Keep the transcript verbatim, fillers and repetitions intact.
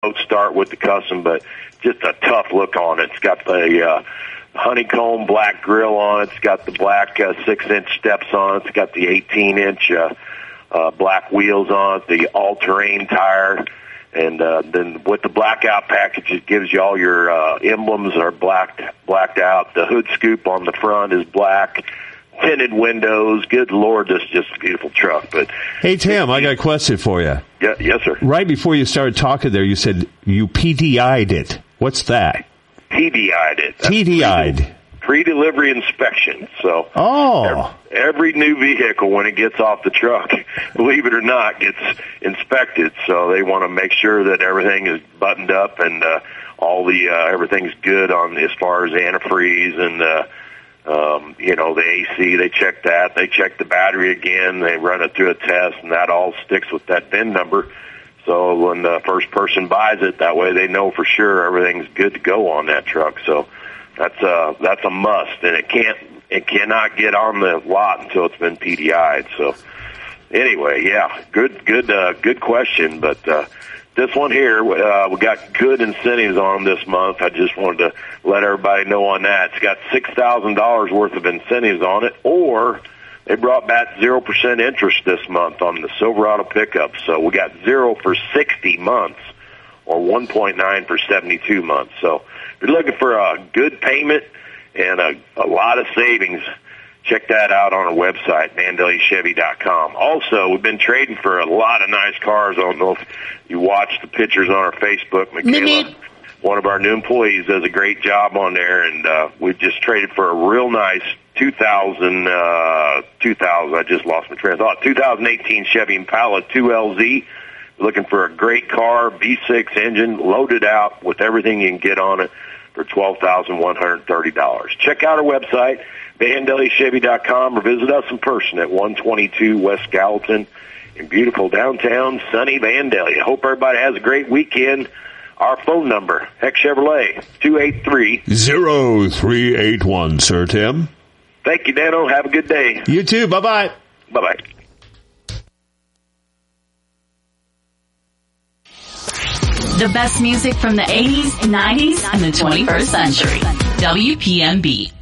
start with the custom, but just a tough look on it. It's got the uh, honeycomb black grill on it. It's got the black uh, six-inch steps on it. It's got the eighteen-inch uh, uh, black wheels on it, the all-terrain tire. And uh, then with the blackout package, it gives you all your uh, emblems are blacked, blacked out. The hood scoop on the front is black. Tinted windows. Good Lord, this is just a beautiful truck. But hey, Tim, I got a question for you. Yeah, yes, sir. Right before you started talking there, you said you P D I'd it. What's that? T D I'd it. T D I'd. Pre-delivery inspection. So oh. every, every new vehicle, when it gets off the truck, believe it or not, gets inspected. So they want to make sure that everything is buttoned up and uh, all the uh, everything's good on as far as antifreeze and uh, Um, you know, the A C, they check that. They check the battery again. They run it through a test, and that all sticks with that V I N number. So when the first person buys it, that way they know for sure everything's good to go on that truck. So that's a, that's a must, and it can't, it cannot get on the lot until it's been P D I'd. So anyway, yeah, good, good, uh, good question, but, uh, this one here, uh, we got good incentives on them this month. I just wanted to let everybody know on that. It's got six thousand dollars worth of incentives on it, or they brought back zero percent interest this month on the Silverado pickup. So we got zero for sixty months, or one point nine for seventy-two months. So if you're looking for a good payment and a, a lot of savings, check that out on our website, Vandalia Chevy dot com. Also, we've been trading for a lot of nice cars. I don't know if you watched the pictures on our Facebook. Michaela, one of our new employees, does a great job on there, and uh, we've just traded for a real nice two thousand, uh, two thousand, I just lost my train of thought, two thousand eighteen Chevy Impala two L Z. Looking for a great car, V six engine, loaded out with everything you can get on it for twelve thousand one hundred thirty dollars. Check out our website, Vandalia Chevy dot com, or visit us in person at one twenty-two West Gallatin in beautiful downtown sunny Vandalia. Hope everybody has a great weekend. Our phone number, Heck Chevrolet, two eight three, zero three eight one, Sir Tim. Thank you, Dano. Have a good day. You too. Bye-bye. Bye-bye. The best music from the eighties, nineties, and the twenty-first century. W P M B.